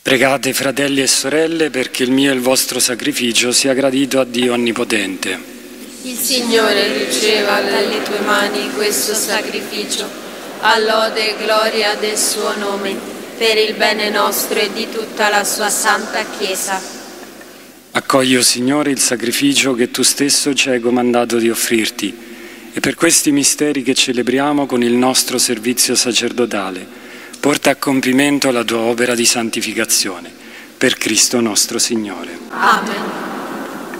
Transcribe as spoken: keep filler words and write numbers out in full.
Pregate, fratelli e sorelle, perché il mio e il vostro sacrificio sia gradito a Dio Onnipotente. Il Signore riceva dalle tue mani questo sacrificio, a lode e gloria del suo nome, per il bene nostro e di tutta la sua santa Chiesa. Accogli, o Signore, il sacrificio che tu stesso ci hai comandato di offrirti, e per questi misteri che celebriamo con il nostro servizio sacerdotale, porta a compimento la tua opera di santificazione, per Cristo nostro Signore. Amen.